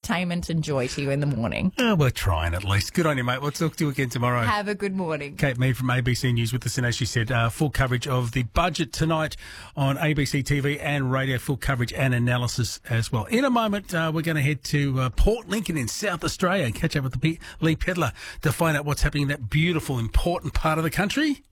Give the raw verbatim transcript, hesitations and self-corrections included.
entertainment and joy to you in the morning. Oh, we're trying at least. Good on you, mate. We'll talk to you again tomorrow. Have a good morning. Kate Mead from A B C News with us, and as she said, uh, full coverage of the budget tonight on A B C T V and radio, full coverage and analysis as well. In a moment, uh, we're going to head to uh, Port Lincoln in South Australia and catch up with the P- Lee Pedlar to find out what's happening in that beautiful, important part of the country.